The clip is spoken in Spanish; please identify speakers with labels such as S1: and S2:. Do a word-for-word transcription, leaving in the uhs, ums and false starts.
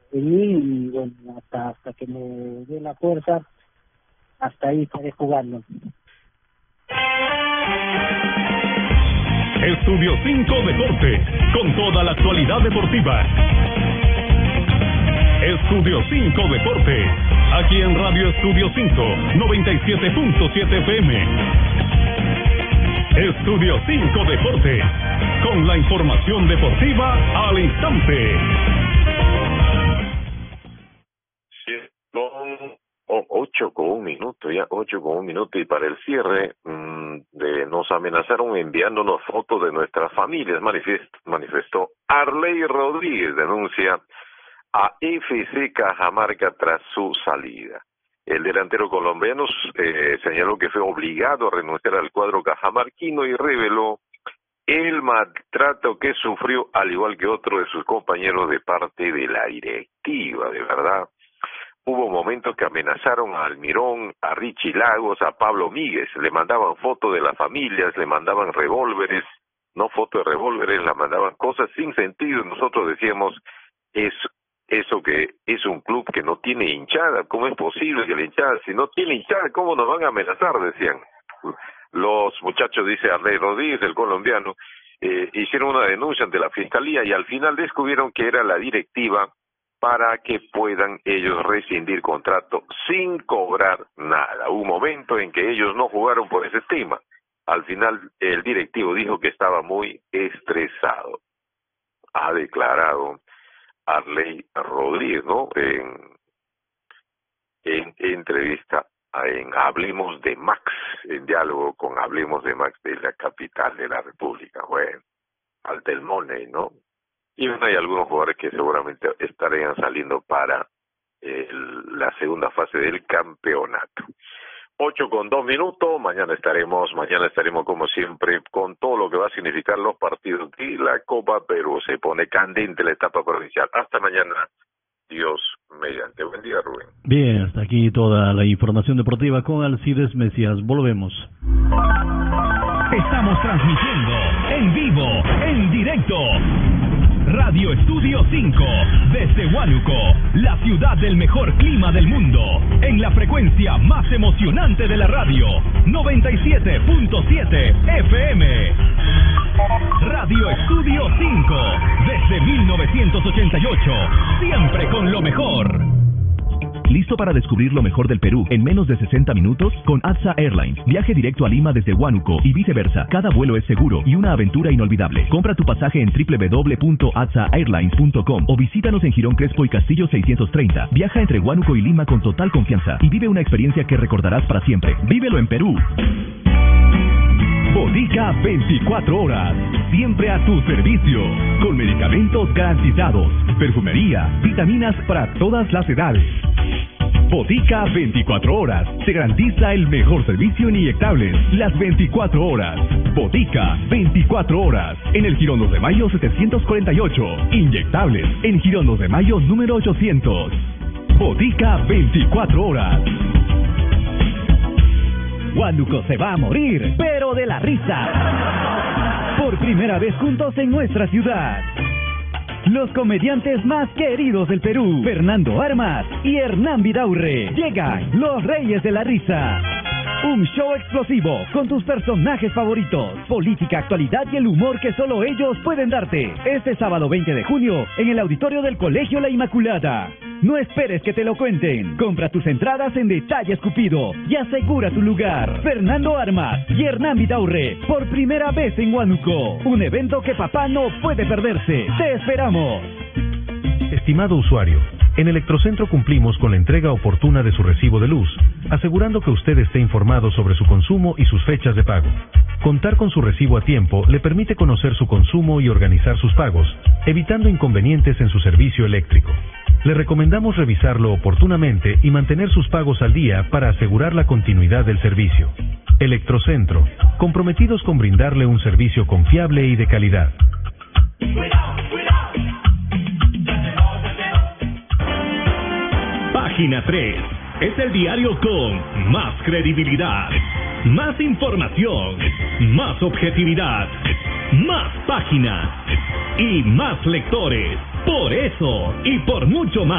S1: en mí y bueno, hasta, hasta que me dé la fuerza, hasta ahí estaré jugando.
S2: Estudio cinco Deportes, con toda la actualidad deportiva. Estudio cinco Deportes, aquí en Radio Estudio cinco, noventa y siete punto siete F M. Estudio cinco Deportes, con la información deportiva al instante.
S3: Con ocho con un minuto, ya ocho con un minuto, y para el cierre mmm, de, nos amenazaron enviándonos fotos de nuestras familias, manifest, manifestó Arley Rodríguez, denuncia a F C Cajamarca tras su salida. El delantero colombiano eh, señaló que fue obligado a renunciar al cuadro cajamarquino y reveló el maltrato que sufrió, al igual que otro de sus compañeros, de parte de la directiva. De verdad, hubo momentos que amenazaron a Almirón, a Richie Lagos, a Pablo Míguez, le mandaban fotos de las familias, le mandaban revólveres, no fotos de revólveres, le mandaban cosas sin sentido. Nosotros decíamos, es eso que es un club que no tiene hinchada, ¿cómo es posible que la hinchada, si no tiene hinchada, cómo nos van a amenazar? Decían los muchachos, dice Arley Rodríguez, el colombiano, eh, hicieron una denuncia ante la fiscalía y al final descubrieron que era la directiva para que puedan ellos rescindir contrato sin cobrar nada. Hubo un momento en que ellos no jugaron por ese tema. Al final el directivo dijo que estaba muy estresado. Ha declarado Arley Rodríguez, ¿no? En, en, en entrevista en Hablemos de Max, en diálogo con Hablemos de Max de la capital de la República. Bueno, al del Money, ¿no? Y bueno, hay algunos jugadores que seguramente estarían saliendo para eh, la segunda fase del campeonato. Ocho con dos minutos, mañana estaremos, mañana estaremos como siempre con todo lo que va a significar los partidos de la Copa Perú. Se pone candente la etapa provincial. Hasta mañana, Dios mediante. Buen día, Rubén.
S4: Bien, hasta aquí toda la información deportiva con Alcides Mesías. Volvemos.
S2: Estamos transmitiendo en vivo, en directo. Radio Estudio cinco, desde Huánuco, la ciudad del mejor clima del mundo, en la frecuencia más emocionante de la radio, noventa y siete punto siete F M. Radio Estudio cinco, desde mil novecientos ochenta y ocho, siempre con lo mejor. ¿Listo para descubrir lo mejor del Perú en menos de sesenta minutos? Con A T S A Airlines. Viaje directo a Lima desde Huánuco y viceversa. Cada vuelo es seguro y una aventura inolvidable. Compra tu pasaje en doble u doble u doble u punto a t s a airlines punto com o visítanos en Girón Crespo y Castillo seiscientos treinta. Viaja entre Huánuco y Lima con total confianza y vive una experiencia que recordarás para siempre. ¡Vívelo en Perú! Botica veinticuatro horas, siempre a tu servicio, con medicamentos garantizados, perfumería, vitaminas para todas las edades. Botica veinticuatro horas, te garantiza el mejor servicio en inyectables, las veinticuatro horas. Botica veinticuatro horas, en el Girón dos de Mayo setecientos cuarenta y ocho, inyectables, en Girón dos de Mayo número ochocientos. Botica veinticuatro horas.
S5: Huánuco se va a morir, pero de la risa. Por primera vez juntos en nuestra ciudad. Los comediantes más queridos del Perú, Fernando Armas y Hernán Vidaurre. Llegan los Reyes de la Risa. Un show explosivo con tus personajes favoritos, política, actualidad y el humor que solo ellos pueden darte. Este sábado veinte de junio en el auditorio del Colegio La Inmaculada. No esperes que te lo cuenten. Compra tus entradas en Detalle Escupido y asegura tu lugar. Fernando Armas y Hernán Vidaurre, por primera vez en Huánuco. Un evento que papá no puede perderse. ¡Te esperamos!
S6: Estimado usuario, en Electrocentro cumplimos con la entrega oportuna de su recibo de luz, asegurando que usted esté informado sobre su consumo y sus fechas de pago. Contar con su recibo a tiempo le permite conocer su consumo y organizar sus pagos, evitando inconvenientes en su servicio eléctrico. Le recomendamos revisarlo oportunamente y mantener sus pagos al día para asegurar la continuidad del servicio. Electrocentro, comprometidos con brindarle un servicio confiable y de calidad.
S2: Página tres es el diario con más credibilidad, más información, más objetividad, más páginas y más lectores. Por eso y por mucho más.